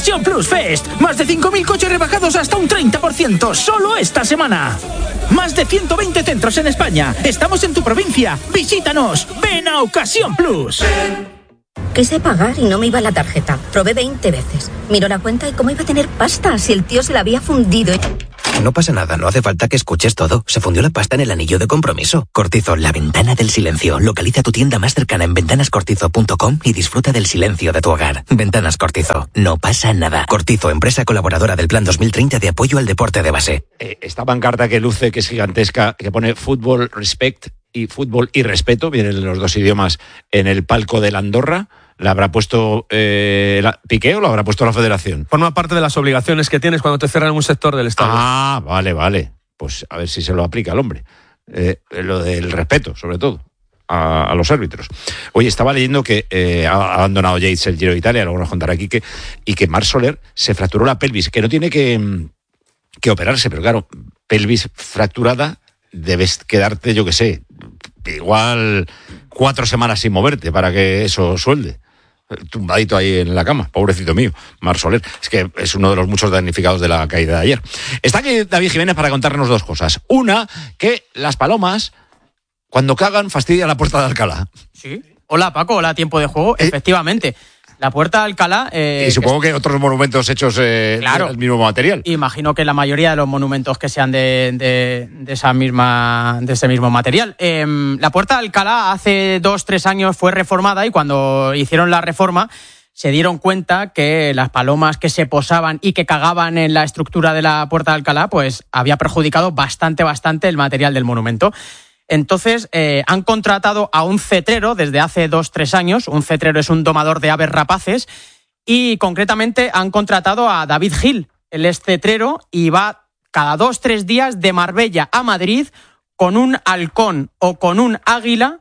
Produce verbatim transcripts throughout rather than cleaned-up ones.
Ocasión Plus Fest. Más de cinco mil coches rebajados hasta un treinta por ciento. Solo esta semana. Más de ciento veinte centros en España. Estamos en tu provincia. Visítanos. Ven a Ocasión Plus. Quise pagar y no me iba la tarjeta. Probé veinte veces. Miró la cuenta y cómo iba a tener pasta si el tío se la había fundido. No pasa nada, no hace falta que escuches todo. Se fundió la pasta en el anillo de compromiso. Cortizo, la ventana del silencio. Localiza tu tienda más cercana en ventanas cortizo punto com y disfruta del silencio de tu hogar. Ventanas Cortizo. No pasa nada. Cortizo, empresa colaboradora del Plan dos mil treinta de apoyo al deporte de base. Eh, esta pancarta que luce, que es gigantesca, que pone Fútbol Respect y Fútbol y Respeto, vienen los dos idiomas en el palco de la Andorra. ¿La habrá puesto eh, la, Piqué o lo habrá puesto la Federación? Forma parte de las obligaciones que tienes cuando te cierran un sector del estadio. Ah, vale, vale. Pues a ver si se lo aplica al hombre. Eh, lo del respeto, sobre todo, a, a los árbitros. Oye, estaba leyendo que eh, ha abandonado Yates el Giro de Italia, luego nos contará aquí, que, y que Marc Soler se fracturó la pelvis, que no tiene que, que operarse, pero claro, pelvis fracturada, debes quedarte, yo qué sé, igual cuatro semanas sin moverte para que eso suelde. Tumbadito ahí en la cama, pobrecito mío, Marc Soler. Es que es uno de los muchos damnificados de la caída de ayer. Está aquí David Jiménez para contarnos dos cosas. Una, que las palomas, cuando cagan, fastidian la Puerta de Alcalá. Sí. Hola, Paco, hola, Tiempo de Juego. ¿Eh? Efectivamente. La Puerta de Alcalá... Eh, y supongo que, que otros monumentos hechos eh, claro, del mismo material. Imagino que la mayoría de los monumentos que sean de, de, de, esa misma, de ese mismo material. Eh, la Puerta de Alcalá hace dos, tres años fue reformada y cuando hicieron la reforma se dieron cuenta que las palomas que se posaban y que cagaban en la estructura de la Puerta de Alcalá pues había perjudicado bastante, bastante el material del monumento. Entonces, eh, han contratado a un cetrero desde hace dos, tres años. Un cetrero es un domador de aves rapaces. Y concretamente han contratado a David Gil. Él es cetrero y va cada dos, tres días de Marbella a Madrid con un halcón o con un águila.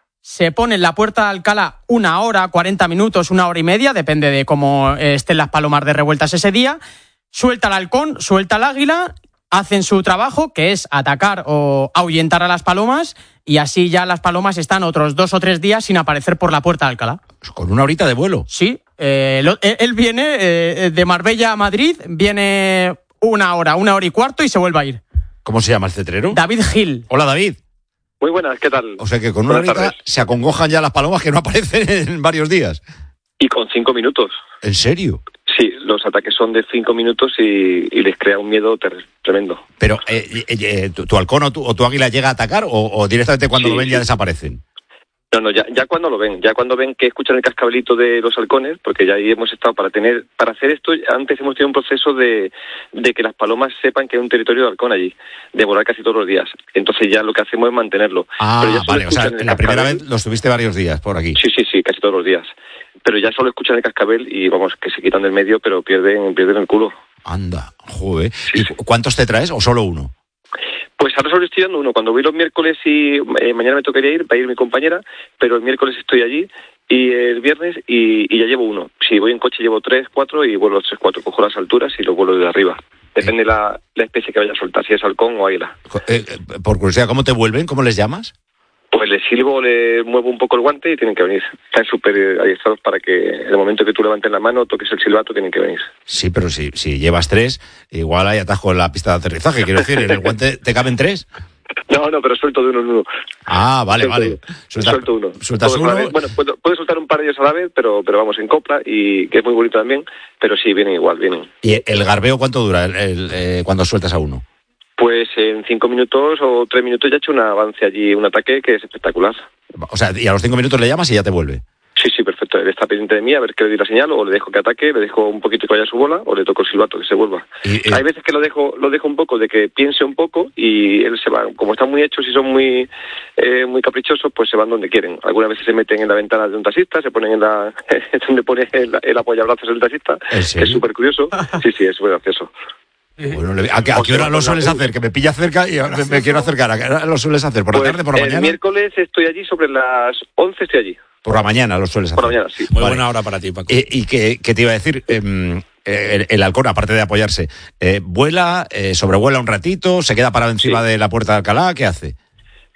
Se pone en la Puerta de Alcalá una hora, cuarenta minutos, una hora y media, depende de cómo estén las palomas de revueltas ese día. Suelta el halcón, suelta el águila. Hacen su trabajo, que es atacar o ahuyentar a las palomas, y así ya las palomas están otros dos o tres días sin aparecer por la Puerta de Alcalá. ¿Con una horita de vuelo? Sí. Eh, lo, él viene eh, de Marbella a Madrid, viene una hora, una hora y cuarto y se vuelve a ir. ¿Cómo se llama el cetrero? David Gil. Hola, David. Muy buenas, ¿qué tal? O sea que con una Buenas horita tardes. se acongojan ya las palomas que no aparecen en varios días. Y con cinco minutos. ¿En serio? Sí, los ataques son de cinco minutos y, y les crea un miedo ter- tremendo. Pero, eh, eh, eh, ¿tu, tu halcón o tu, o tu águila llega a atacar o, o directamente cuando Sí, lo ven sí. ya desaparecen? No, no, ya, ya cuando lo ven, ya cuando ven que escuchan el cascabelito de los halcones, porque ya ahí hemos estado para tener, para hacer esto, antes hemos tenido un proceso de, de que las palomas sepan que hay un territorio de halcón allí, de volar casi todos los días. Entonces ya lo que hacemos es mantenerlo. Ah, Pero ya solo vale, o sea, escuchan el la primera cascabel. vez los tuviste varios días por aquí. Sí, sí, sí, casi todos los días. Pero ya solo escuchan el cascabel y vamos, que se quitan del medio, pero pierden, pierden el culo. Anda, joder. Sí, ¿Y sí. cuántos te traes o solo uno? Pues ahora solo estoy dando uno. Cuando voy los miércoles y eh, mañana me tocaría ir, va a ir mi compañera, pero el miércoles estoy allí y el viernes y, y ya llevo uno. Si voy en coche llevo tres, cuatro y vuelo los tres, cuatro. Cojo las alturas y los vuelo desde arriba. Depende la, la especie que vaya a soltar, si es halcón o águila. Eh, eh, por curiosidad, ¿cómo te vuelven? ¿Cómo les llamas? Pues les silbo, le muevo un poco el guante y tienen que venir. Están súper adiestrados para que en el momento que tú levantes la mano, toques el silbato, tienen que venir. Sí, pero si, si llevas tres, igual hay atajo en la pista de aterrizaje. Quiero decir, ¿en el guante te caben tres? No, no, pero suelto de uno en uno. Ah, vale, Suelto vale. uno. Suelta- Suelto uno. Sueltas Todos a la uno. vez. Bueno, puedo, puedo soltar un par de ellos a la vez, pero, pero vamos, en copla, y que es muy bonito también, pero sí, vienen igual, vienen. ¿Y el garbeo cuánto dura el, el, eh, cuando sueltas a uno? Pues en cinco minutos o tres minutos ya he hecho un avance allí, un ataque que es espectacular. O sea, y a los cinco minutos le llamas y ya te vuelve. Sí, sí, perfecto. Él está pendiente de mí, a ver que le doy la señal, o le dejo que ataque, le dejo un poquito que vaya a su bola, o le toco el silbato, que se vuelva. Y, eh, Hay veces que lo dejo lo dejo un poco, de que piense un poco, y él se va, como están muy hechos y son muy eh, muy caprichosos, pues se van donde quieren. Algunas veces se meten en la ventana de un taxista, se ponen en la donde pone el, el apoyabrazos del taxista, ¿En que serio? es súper curioso. Sí, sí, es súper gracioso. Bueno, le- ¿a, qué- a qué hora lo sueles hacer? Que me pilla cerca y me, me quiero acercar. ¿A qué hora lo sueles hacer? ¿Por la Pues tarde, por la el mañana? miércoles estoy allí, sobre las once estoy allí. Por la mañana lo sueles hacer. Por la mañana, sí. Muy Vale. buena hora para ti, Paco. Eh, ¿Y qué, qué te iba a decir? Eh, el, el halcón, aparte de apoyarse, eh, ¿vuela, eh, sobrevuela un ratito, se queda parado encima Sí. de la Puerta de Alcalá? ¿Qué hace?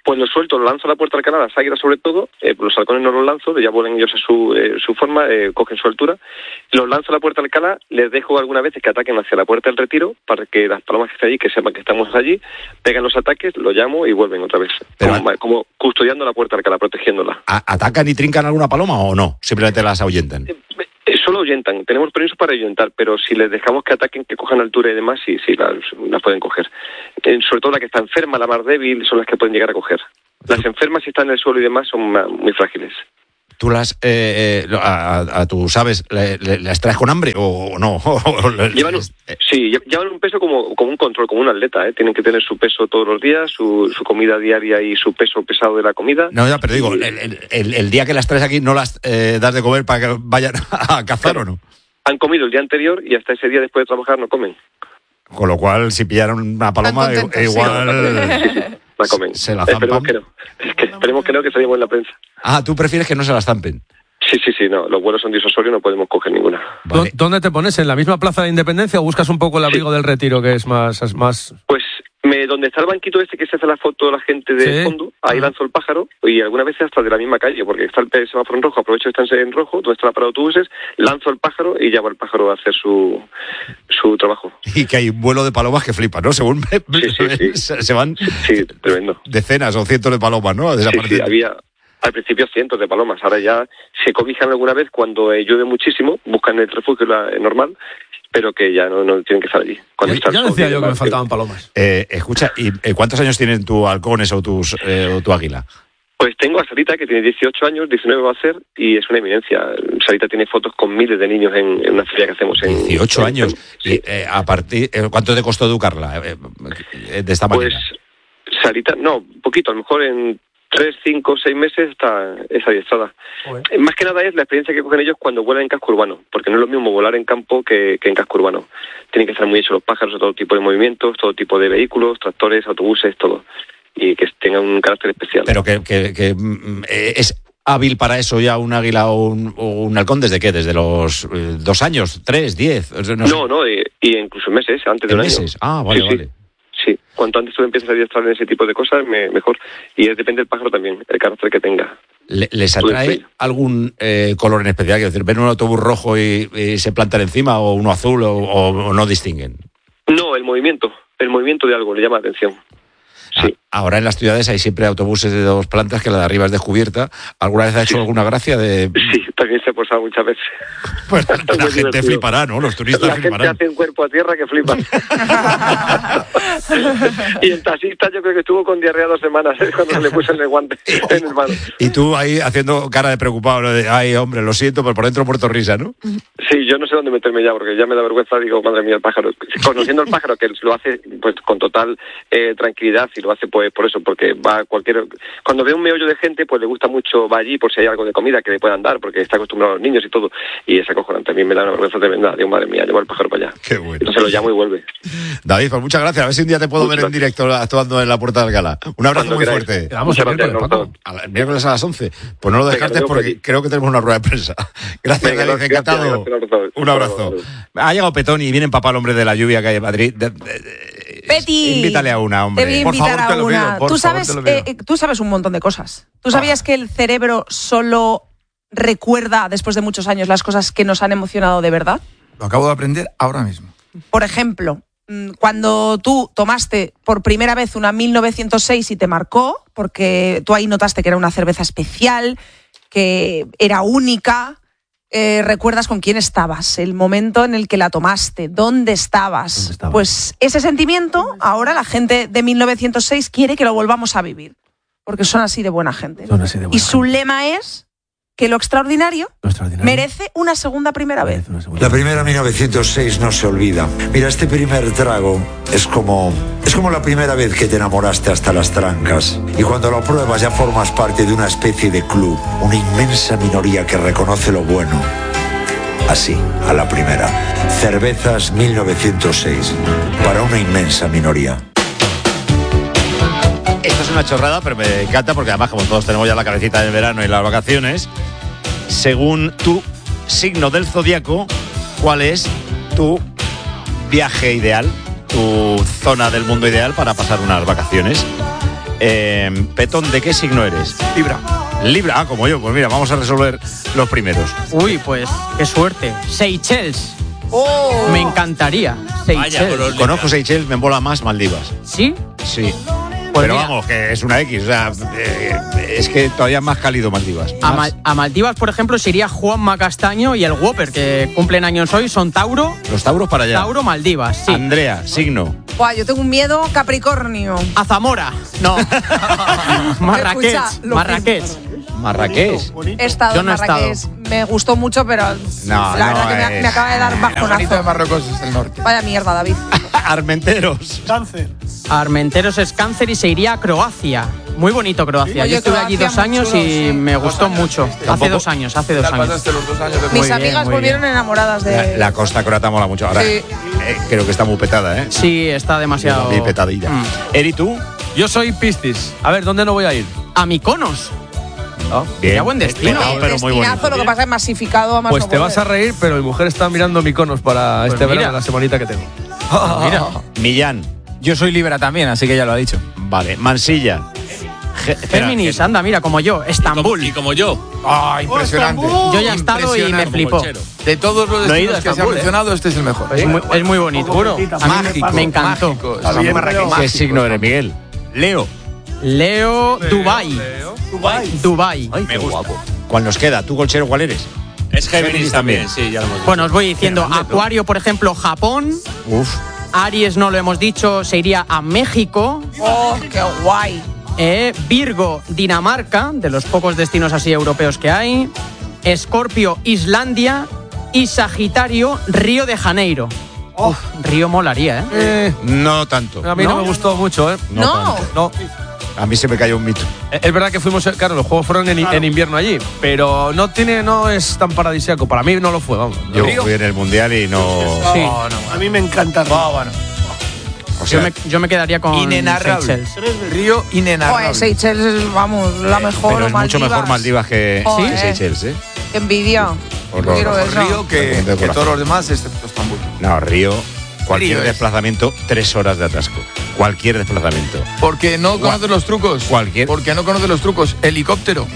Pues los suelto, los lanzo a la puerta del canal, a las águilas sobre todo, eh, los halcones no los lanzo, ya vuelan ellos a su, eh, su forma, eh, cogen su altura, los lanzo a la puerta del canal, les dejo algunas veces que ataquen hacia la puerta del retiro, para que las palomas que estén allí, que sepan que estamos allí, pegan los ataques, los llamo y vuelven otra vez, Pero, como, como custodiando la puerta del canal, protegiéndola. ¿Atacan y trincan alguna paloma o no? Simplemente las ahuyentan. Eh, eh, solo ahuyentan, tenemos permiso para ahuyentar, pero si les dejamos que ataquen, que cojan altura y demás, sí, sí, las, las pueden coger. Eh, sobre todo la que está enferma, la más débil, son las que pueden llegar a coger. Las enfermas, si están en el suelo y demás, son muy frágiles. ¿Tú las, eh, eh, a, a tus aves, le, le, las traes con hambre o no? Llevan un, sí, llevan un peso como, como un control, como un atleta, ¿eh? Tienen que tener su peso todos los días, su, su comida diaria y su peso pesado de la comida. No, ya, pero digo, el, el, el día que las traes aquí, ¿no las eh, das de comer para que vayan a cazar claro. o no? Han comido el día anterior y hasta ese día después de trabajar no comen. Con lo cual, si pillaron una paloma, igual... Sí, sí, sí. La comen. Se la zampan. Esperemos que no. Es que esperemos que no, que salimos en la prensa. Ah, ¿tú prefieres que no se las zampen? Sí, sí, sí, no. Los vuelos son disuasorios, no podemos coger ninguna. Vale. ¿Dónde te pones? ¿En la misma Plaza de Independencia o buscas un poco el abrigo sí. del Retiro, que es más... Es más... Pues me, donde está el banquito este que se hace la foto de la gente de ¿Sí? fondo, ahí lanzo el pájaro y algunas veces hasta de la misma calle, porque está el semáforo en rojo, aprovecho que están en rojo, donde está la parada de autobuses, lanzo el pájaro y llevo al pájaro a hacer su, su trabajo. Y que hay un vuelo de palomas que flipan, ¿no? Según me, sí, sí, sí. se van sí, tremendo. decenas o cientos de palomas, ¿no? Sí, sí, había... Al principio cientos de palomas, ahora ya se cobijan alguna vez cuando eh, llueve muchísimo, buscan el refugio la, eh, normal, pero que ya no, no tienen que estar allí. Cuando ya decía yo que me faltaban palomas. Eh, escucha, ¿y eh, cuántos años tienen tu halcones o, tus, eh, o tu águila? Pues tengo a Sarita, que tiene dieciocho años, diecinueve va a ser, y es una eminencia. Sarita tiene fotos con miles de niños en, en una feria que hacemos en... dieciocho en, años. En, sí. y, eh, a partir, eh, ¿Cuánto te costó educarla eh, eh, de esta manera? Pues Sarita, no, un poquito, a lo mejor en... tres, cinco, seis meses está es adiestrada. Okay. Más que nada es la experiencia que cogen ellos cuando vuelan en casco urbano, porque no es lo mismo volar en campo que, que en casco urbano. Tienen que estar muy hechos los pájaros, todo tipo de movimientos, todo tipo de vehículos, tractores, autobuses, todo. Y que tengan un carácter especial. Pero que, que, que es hábil para eso ya un águila o un, o un halcón, ¿desde qué? ¿Desde los eh, dos años, tres, diez? No, no, no y, y incluso meses, antes de un meses? año. Ah, vale, sí, vale. Sí. Sí, cuanto antes tú empieces a adiestrar en ese tipo de cosas, me, mejor. Y es, depende del pájaro también, el carácter que tenga. Le, ¿Les atrae algún eh, color en especial? Quiero decir, ¿ven un autobús rojo y, y se plantan encima o uno azul o, o, o no distinguen? No, el movimiento. El movimiento de algo le llama la atención. Sí. Ahora en las ciudades hay siempre autobuses de dos plantas que la de arriba es descubierta. ¿Alguna vez ha hecho sí. alguna gracia de...? Sí, también se ha posado muchas veces. Pues la, la gente divertido. flipará, ¿no? Los turistas la fliparán. La gente hace un cuerpo a tierra que flipa. Y el taxista yo creo que estuvo con diarrea dos semanas ¿eh? cuando le puse el guante en el mano. Y tú ahí haciendo cara de preocupado, ¿no? De, ay, hombre, lo siento, pero por dentro muerto risa, ¿no? Sí, yo no sé dónde meterme ya, porque ya me da vergüenza, digo, madre mía, el pájaro. Conociendo al pájaro, que lo hace pues con total eh, tranquilidad y lo hace pues por eso, porque va a cualquier... Cuando ve un meollo de gente, pues le gusta mucho, va allí por si hay algo de comida que le puedan dar, porque está acostumbrado a los niños y todo, y esa acojonante. A mí me da una vergüenza tremenda. Digo, madre mía, llevo al pájaro para allá. Qué bueno. Entonces lo llamo y vuelve. David, pues muchas gracias. A ver si un día te puedo muchas ver gracias. En directo actuando en la Puerta del Gala. Un abrazo Cuando muy queráis. Fuerte. Vamos a ver, Paco. El miércoles a las once. Pues no lo descartes porque aquí. Creo que tenemos una rueda de prensa. Gracias, Venga, David, encantado. Gracias, gracias, un abrazo. Ha llegado Petón y viene papá el hombre de la lluvia que hay en Madrid. De, de, de, Peti, invítale a una, hombre. Te voy a invitar por favor, a una. Pido, por tú, favor, sabes, eh, tú sabes un montón de cosas. ¿Tú sabías ah. que el cerebro solo recuerda, después de muchos años, las cosas que nos han emocionado de verdad? Lo acabo de aprender ahora mismo. Por ejemplo, cuando tú tomaste por primera vez una mil novecientos seis y te marcó, porque tú ahí notaste que era una cerveza especial, que era única... Eh, ¿recuerdas con quién estabas? El momento en el que la tomaste, ¿dónde estabas? ¿Dónde estabas? Pues ese sentimiento, ahora la gente de mil novecientos seis quiere que lo volvamos a vivir, porque son así de buena gente. Son así de buena y su gente. lema es que lo extraordinario, lo extraordinario merece una segunda primera vez. Segunda. La primera mil novecientos seis no se olvida. Mira, este primer trago es como, es como la primera vez que te enamoraste hasta las trancas. Y cuando lo pruebas ya formas parte de una especie de club, una inmensa minoría que reconoce lo bueno. Así, a la primera. Cervezas mil novecientos seis, para una inmensa minoría. Esto es una chorrada, pero me encanta porque además como todos tenemos ya la cabecita del verano y las vacaciones, según tu signo del zodiaco, ¿cuál es tu viaje ideal, tu zona del mundo ideal para pasar unas vacaciones? Eh, Petón, ¿de qué signo eres? Libra. Libra, ah, como yo. Pues mira, vamos a resolver los primeros. Uy, pues qué suerte. Seychelles. Oh. Me encantaría. Seychelles. Vaya, conozco Seychelles, me mola más Maldivas. ¿Sí? Sí. Pues pero mira, vamos, que es una X, o sea, eh, es que todavía más cálido Maldivas. A, Más. Mal- a Maldivas, por ejemplo, se iría Juanma Castaño y el Whopper, que cumplen años hoy, son Tauro. Los Tauros para allá. Tauro, Maldivas, sí. Andrea, signo. Buah, yo tengo un miedo Capricornio. A Zamora. No. Marrakech. Escucha, lo Marrakech. Marrakech. He estado Yo en no he Marrakech. Me gustó mucho, pero No, la no verdad que me, es- me acaba de dar Lo bonito de bajonazo. Marruecos es el norte. Vaya mierda, David. Armenteros. Cáncer. Armenteros es Cáncer y se iría a Croacia. Muy bonito Croacia. Oye, Yo estuve allí Croacia dos años muy chulo, y sí. me gustó años mucho. estuviste. Hace ¿Tampoco? dos años, hace ¿Qué dos tal años. pasaste los dos años de Mis bien, amigas muy volvieron bien. enamoradas La, de. la costa croata mola mucho. Ahora, Sí. eh, creo que está muy petada, ¿eh? Sí, está demasiado. Muy petadilla. Mm. Eri, ¿tú? Yo soy Piscis. A ver, ¿dónde no voy a ir? A Mykonos. Bien. Qué buen destino. Petado, pero muy Destinazo, bonito. lo que pasa es masificado a más Pues no te vas a poder. reír, pero mi mujer está mirando Mykonos para Pues este mira. verano, la semanita que tengo. Mira. Millán. Yo soy Libra también, así que ya lo ha dicho. Vale. Mansilla. Ge- espera, Géminis, que- anda, mira, como yo. Estambul. Y como yo. Ah, impresionante. Yo ya he estado y me Impresionante. flipó. De todos los No he ido destinos a que se han Estambul, ¿eh? mencionado, este es el mejor. Es muy, es muy bonito. Seguro. A mí me- Mágico, me encantó. mágico. Está bien, pero- ¿Qué signo eres, Miguel? Leo. Leo, Dubai. Dubai. Dubai. Me gusta. ¿Cuál nos queda? ¿Tú, Golchero, cuál eres? Es Géminis Géminis también, también. sí, ya lo hemos dicho. Bueno, os voy diciendo. Acuario, por ejemplo, Japón. Uf. Aries, no lo hemos dicho, se iría a México. Oh, qué guay. Eh, Virgo, Dinamarca, de los pocos destinos así europeos que hay. Escorpio, Islandia. Y Sagitario, Río de Janeiro. Uf, Río molaría, ¿eh? Eh, No tanto. a mí no, ¿No? me gustó mucho, ¿eh? No. tanto. No. A mí se me cayó un mito. Eh, Es verdad que fuimos, claro, los juegos fueron en, en invierno allí, pero no tiene, no es tan paradisíaco. Para mí no lo fue, vamos. Yo Río. fui en el mundial y no. Sí. No, no. A mí me encanta. Ah, bueno. O sea, Yo me, yo me quedaría con Inenarrable. Seychelles. Río Joder, inenarrable. Seychelles, vamos, la mejor. pero es o mucho mejor Maldivas. Maldivas que, Joder. que Seychelles, ¿eh? Qué envidia. Horror. Quiero Mejor eso. Río que, De que corazón. todos los demás, excepto Estambul. No, Río. Cualquier Río es. desplazamiento, tres horas de atasco. Cualquier desplazamiento. Porque no conoces los trucos. Cualquier- Porque no conoces los trucos. Helicóptero.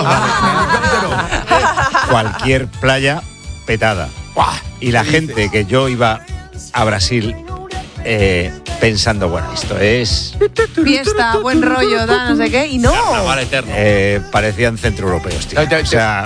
Cualquier playa petada. Buah, Y la ¿qué gente dices? que yo iba a Brasil eh, pensando, bueno, esto es. Fiesta, buen rollo, da, no sé qué. Y no. Carnaval eterno. eh, parecían centroeuropeos, tío. Te- te- O sea,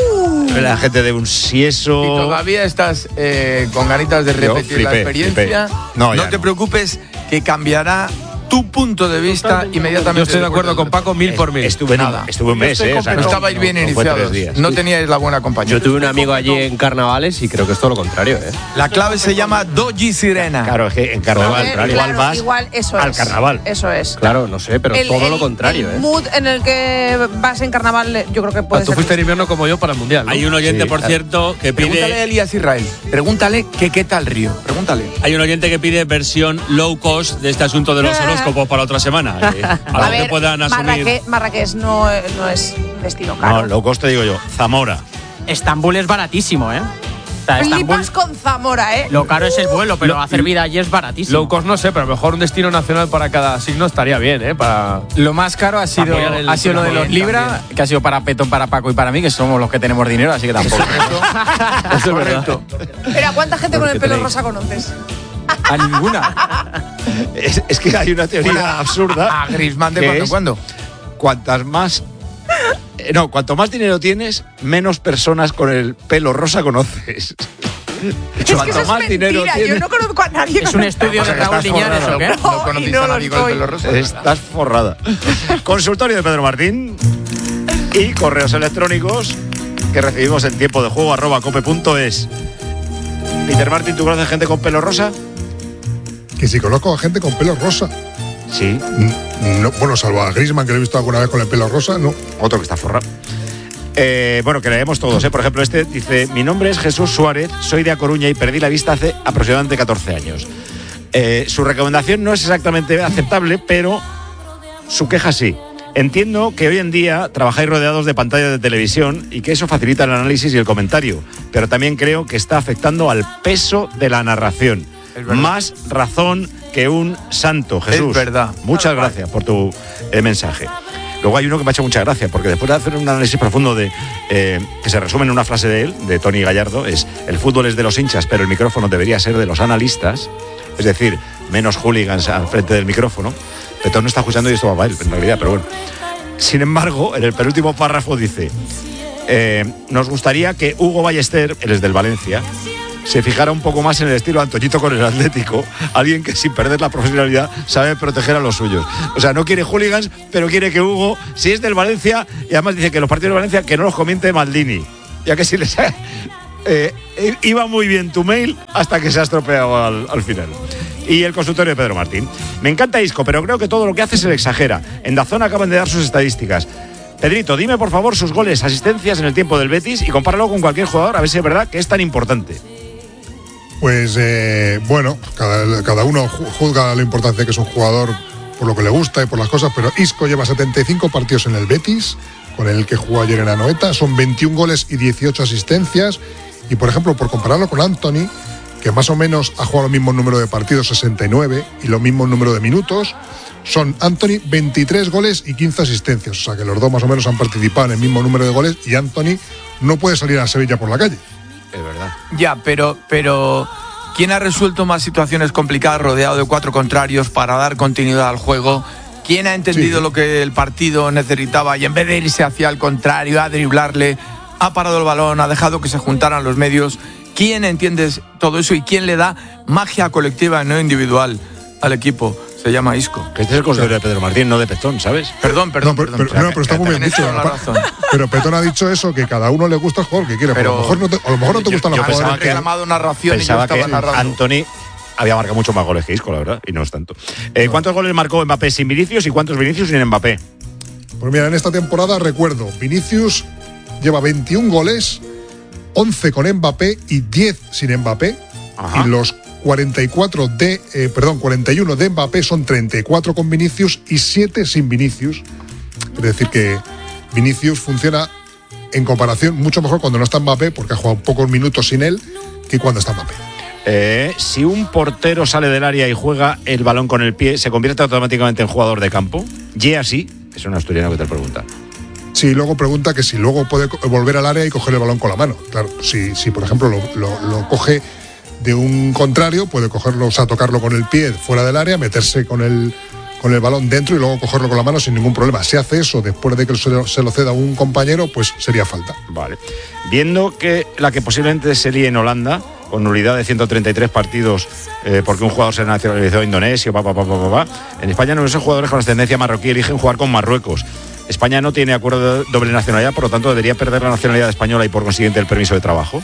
la gente de un sieso. Si todavía estás eh, con ganitas de Yo repetir la flipé, experiencia, flipé. No, no, ya te no. preocupes que cambiará tu punto de vista inmediatamente. Yo estoy de después acuerdo del con Paco mil por mil. Estuve, en un- Nada. estuve un mes, estoy ¿eh? O sea, No no- estabais bien no fue tres iniciados, días. no teníais la buena compañía. Yo tuve un amigo allí en carnavales y creo que es todo lo contrario, ¿eh? La clave se llama Doji Sirena. Claro, es que en A carnaval ver, igual claro, vas igual, eso al es. carnaval. Eso es. Claro, no sé, pero El- todo el- lo contrario, el ¿eh? mood en el que vas en carnaval, yo creo que puede Tú ser. fuiste en invierno como yo para el mundial, ¿no? Hay un oyente, Sí, por claro. cierto, que Pregúntale a pide. Elías Israel. Pregúntale que qué tal Río. Pregúntale. Hay un oyente que pide versión low cost de este asunto de los horóscopos para otra semana. eh, a A lo que ver, puedan asumir. Marrakech, Marrakech no, no es un destino No, caro. low cost te digo yo. Zamora. Estambul es baratísimo, ¿eh? O sea, Estambul, Flipas con Zamora, ¿eh? lo caro es el vuelo, pero Lo- hacer vida allí es baratísimo. Low cost no sé, pero a lo mejor un destino nacional para cada signo estaría bien, ¿eh? Para... Lo más caro ha sido, apoyar el- ha sido lo de los también, Libra, que ha sido para Petón, para Paco y para mí, que somos los que tenemos dinero, así que tampoco. Eso es verdad. Pero ¿a cuánta gente con el Porque pelo tenéis- rosa conoces? A ninguna. Es, es que hay una teoría absurda. A Griezmann de que cuando en es cuando. Cuantas más. eh, No, cuanto más dinero tienes, menos personas con el pelo rosa conoces. Es que Cuanto eso es más mentira, dinero yo tienes, no conozco a nadie. Es con un el estudio O de sea, que Raúl estás Liñares, forrado. ¿o qué? No No, y conocéis no a lo nadie con el estoy. pelo rosa. estás forrada. Consultorio de Pedro Martín y correos electrónicos que recibimos en tiempo de juego arroba cope punto es. Peter Martín, ¿tú conoces gente con pelo rosa? Que si conozco a gente con pelo rosa. Sí. No, bueno, salvo a Griezmann, que lo he visto alguna vez con el pelo rosa, no. Otro que está forrado. Eh, bueno, que leemos todos, ¿eh? Por ejemplo, este dice: mi nombre es Jesús Suárez, soy de A Coruña y perdí la vista hace aproximadamente catorce años. Eh, su recomendación no es exactamente aceptable, pero su queja sí. Entiendo que hoy en día trabajáis rodeados de pantallas de televisión y que eso facilita el análisis y el comentario, pero también creo que está afectando al peso de la narración. Más razón que un santo, Jesús. Es verdad. Muchas gracias por tu eh, mensaje. Luego hay uno que me ha hecho mucha gracia, porque después de hacer un análisis profundo de eh, que se resume en una frase de él, de Tony Gallardo, es: el fútbol es de los hinchas, pero el micrófono debería ser de los analistas. Es decir, menos hooligans al frente del micrófono. Petón no está escuchando y esto va para él, en realidad, pero bueno. Sin embargo, en el penúltimo párrafo dice: eh, nos gustaría que Hugo Ballester, él es del Valencia, se fijara un poco más en el estilo Antoñito con el Atlético, alguien que sin perder la profesionalidad sabe proteger a los suyos. O sea, no quiere hooligans, pero quiere que Hugo, si es del Valencia, y además dice que los partidos de Valencia que no los comiente Maldini, ya que si les eh, iba muy bien tu mail hasta que se ha estropeado al, al final. Y el consultorio de Pedro Martín: me encanta Isco, pero creo que todo lo que hace se le exagera. En Dazón acaban de dar sus estadísticas. Pedrito, dime por favor sus goles, asistencias en el tiempo del Betis y compáralo con cualquier jugador a ver si es verdad que es tan importante. Pues eh, bueno, cada, cada uno juzga la importancia que es un jugador por lo que le gusta y por las cosas, pero Isco lleva setenta y cinco partidos en el Betis, con el que jugó ayer en Anoeta, son veintiún goles y dieciocho asistencias, y por ejemplo, por compararlo con Anthony, que más o menos ha jugado el mismo número de partidos, sesenta y nueve, y lo mismo número de minutos, son Anthony veintitrés goles y quince asistencias, o sea que los dos más o menos han participado en el mismo número de goles, y Anthony no puede salir a Sevilla por la calle. Es verdad. Ya, pero, pero ¿quién ha resuelto más situaciones complicadas rodeado de cuatro contrarios para dar continuidad al juego? ¿Quién ha entendido sí. lo que el partido necesitaba y en vez de irse hacia el contrario, a driblarle, ha parado el balón, ha dejado que se juntaran los medios? ¿Quién entiende todo eso y quién le da magia colectiva y no individual al equipo? Se llama Isco. Que este es el consultorio de Pedro Martín, no de Petón, ¿sabes? Perdón, perdón. No, pero, perdón, pero, no, pero está muy bien dicho. Pero Petón ha dicho eso, que cada uno le gusta el jugador que quiere. Pero, pero a lo mejor no te, a lo mejor no te gustan los jugadores. Pensaba que, reclamado narración pensaba y yo estaba que narrando. Anthony había marcado mucho más goles que Isco, la verdad, y no es tanto. Eh, no. ¿Cuántos goles marcó Mbappé sin Vinicius y cuántos Vinicius sin Mbappé? Pues mira, en esta temporada recuerdo, Vinicius lleva veintiún goles, once con Mbappé y diez sin Mbappé. Ajá. Y los cuarenta y cuatro de, eh, perdón, cuarenta y uno de Mbappé son treinta y cuatro con Vinicius y siete sin Vinicius. Es decir, que Vinicius funciona en comparación mucho mejor cuando no está Mbappé, porque ha jugado pocos minutos sin él, que cuando está Mbappé. Eh, si un portero sale del área y juega el balón con el pie, ¿se convierte automáticamente en jugador de campo? Y así, es un asturiano que te pregunta. Sí, luego pregunta que si luego puede volver al área y coger el balón con la mano. Claro, si, si por ejemplo lo, lo, lo coge de un contrario, puede cogerlo, o sea, tocarlo con el pie fuera del área, meterse con el, con el balón dentro y luego cogerlo con la mano sin ningún problema. Si hace eso después de que se lo, se lo ceda a un compañero, pues sería falta. Vale. Viendo que la que posiblemente se líe en Holanda, con nulidad de ciento treinta y tres partidos, eh, porque un jugador se nacionalizó indonesio, pa, pa, pa, pa, pa, pa. En España numerosos jugadores con ascendencia marroquí eligen jugar con Marruecos. España no tiene acuerdo de doble nacionalidad, por lo tanto debería perder la nacionalidad española y por consiguiente el permiso de trabajo.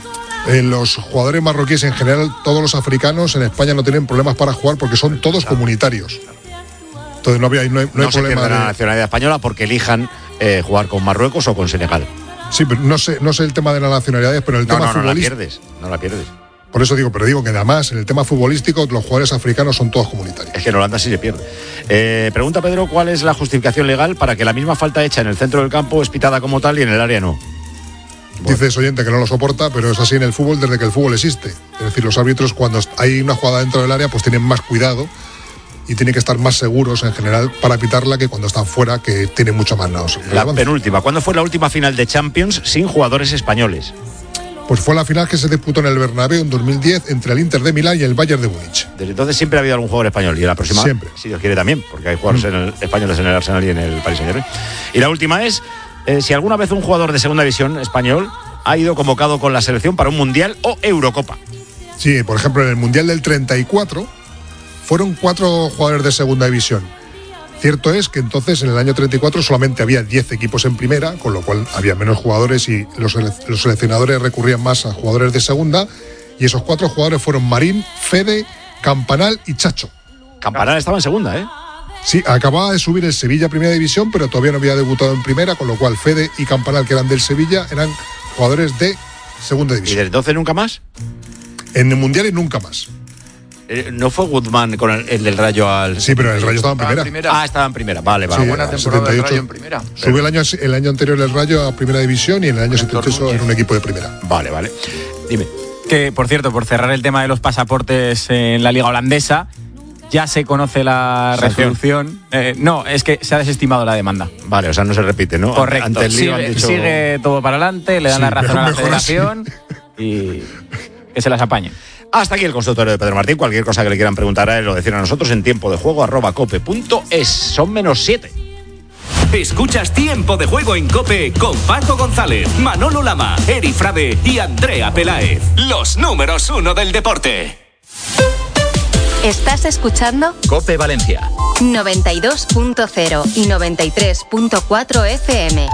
En los jugadores marroquíes en general, todos los africanos en España no tienen problemas para jugar porque son todos claro, comunitarios. Entonces no, había, no hay, no no hay problema de la nacionalidad española porque elijan eh, jugar con Marruecos o con Senegal. Sí, pero no sé, no sé el tema de las nacionalidades, pero el no, tema no, no futbolístico. No la pierdes, no la pierdes. Por eso digo, pero digo que además en el tema futbolístico los jugadores africanos son todos comunitarios. Es que en Holanda sí se pierde. Eh, pregunta Pedro, ¿cuál es la justificación legal para que la misma falta hecha en el centro del campo es pitada como tal y en el área no? Bueno. Dices oyente que no lo soporta, pero es así en el fútbol desde que el fútbol existe. Es decir, los árbitros cuando hay una jugada dentro del área pues tienen más cuidado y tienen que estar más seguros en general para pitarla que cuando están fuera, que tienen mucho más naos. La penúltima, ¿cuándo fue la última final de Champions sin jugadores españoles? Pues fue la final que se disputó en el Bernabéu en dos mil diez entre el Inter de Milán y el Bayern de Múnich. Desde entonces siempre ha habido algún jugador español y la próxima, siempre. Si Dios quiere también, porque hay jugadores mm. en el, españoles en el Arsenal y en el Paris Saint-Germain. Y la última es, eh, si alguna vez un jugador de segunda división español ha ido convocado con la selección para un Mundial o Eurocopa. Sí, por ejemplo, en el Mundial del treinta y cuatro fueron cuatro jugadores de segunda división. Cierto es que entonces en el año treinta y cuatro solamente había diez equipos en primera, con lo cual había menos jugadores y los, los seleccionadores recurrían más a jugadores de segunda, y esos cuatro jugadores fueron Marín, Fede, Campanal y Chacho. Campanal estaba en segunda, ¿eh? Sí, acababa de subir el Sevilla a primera división, pero todavía no había debutado en primera, con lo cual Fede y Campanal, que eran del Sevilla, eran jugadores de segunda división. ¿Y desde entonces nunca más? En el Mundial y nunca más. ¿No fue Guzmán con el, el del Rayo al...? Sí, pero el Rayo estaba en primera. en primera. Ah, estaba en primera, vale, vale. Sí, buena temporada del Rayo en primera. Subió el año, el año anterior el Rayo a primera división y en el año setenta y ocho en un equipo de primera. Vale, vale. Dime. que, por cierto, por cerrar el tema de los pasaportes en la liga holandesa, ya se conoce la resolución. Eh, no, es que se ha desestimado la demanda. Vale, o sea, no se repite, ¿no? Correcto. Ante el lío sigue, han dicho... sigue todo para adelante, le dan Sí, la razón a la mejor así. federación y que se las apañen. Hasta aquí el consultorio de Pedro Martín. Cualquier cosa que le quieran preguntar a él o decir a nosotros en tiempo de juego arroba cope punto es. Son menos siete. Escuchas Tiempo de Juego en COPE con Paco González, Manolo Lama, Eri Frade y Andrea Peláez. Los números uno del deporte. ¿Estás escuchando? COPE Valencia. noventa y dos punto cero y noventa y tres punto cuatro F M.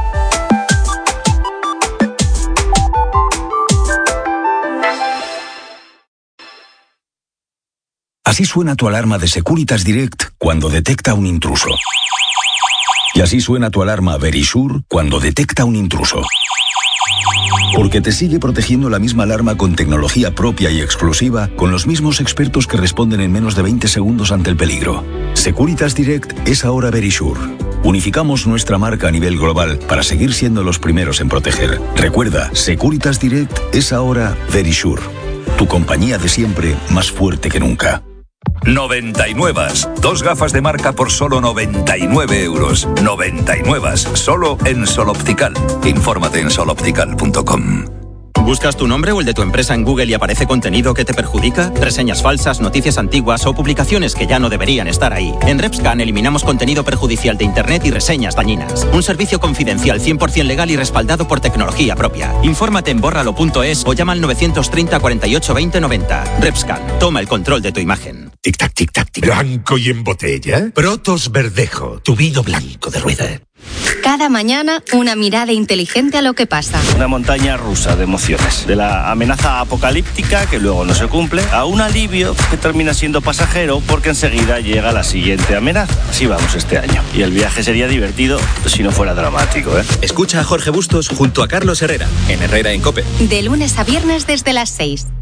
Así suena tu alarma de Securitas Direct cuando detecta un intruso. Y así suena tu alarma Verisure cuando detecta un intruso. Porque te sigue protegiendo la misma alarma con tecnología propia y exclusiva, con los mismos expertos que responden en menos de veinte segundos ante el peligro. Securitas Direct es ahora Verisure. Unificamos nuestra marca a nivel global para seguir siendo los primeros en proteger. Recuerda, Securitas Direct es ahora Verisure. Tu compañía de siempre, más fuerte que nunca. noventa y nueve. Dos gafas de marca por solo noventa y nueve euros. noventa y nueve. Solo en Sol Optical. Infórmate en sol optical punto com. ¿Buscas tu nombre o el de tu empresa en Google y aparece contenido que te perjudica? Reseñas falsas, noticias antiguas o publicaciones que ya no deberían estar ahí. En RepScan eliminamos contenido perjudicial de Internet y reseñas dañinas. Un servicio confidencial cien por ciento legal y respaldado por tecnología propia. Infórmate en bórralo punto es o llama al novecientos treinta, cuarenta y ocho, veinte, noventa. RepScan, toma el control de tu imagen. Tic-tac, tic-tac, tic. Blanco y en botella. Protos Verdejo, tu vino blanco de rueda. Cada mañana, una mirada inteligente a lo que pasa. Una montaña rusa de emociones. De la amenaza apocalíptica, que luego no se cumple, a un alivio que termina siendo pasajero porque enseguida llega la siguiente amenaza. Así vamos este año. Y el viaje sería divertido si no fuera dramático, ¿eh? Escucha a Jorge Bustos junto a Carlos Herrera, en Herrera en COPE. De lunes a viernes desde las seis.